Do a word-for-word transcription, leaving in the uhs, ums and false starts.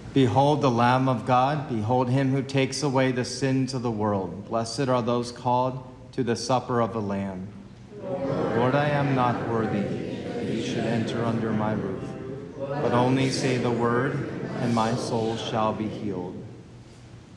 Behold the Lamb of God. Behold him who takes away the sins of the world. Blessed are those called to the supper of the Lamb. Lord, Lord, I am not worthy that you should enter under my roof, but only say the word, and my soul shall be healed.